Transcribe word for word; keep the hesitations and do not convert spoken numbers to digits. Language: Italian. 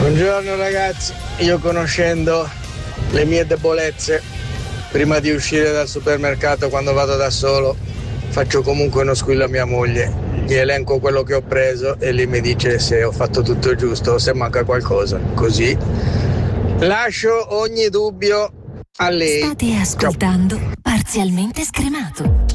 Buongiorno ragazzi, io conoscendo le mie debolezze, prima di uscire dal supermercato quando vado da solo, faccio comunque uno squillo a mia moglie, gli elenco quello che ho preso e lei mi dice se ho fatto tutto giusto o se manca qualcosa, così lascio ogni dubbio a lei. State ascoltando Parzialmente Scremato.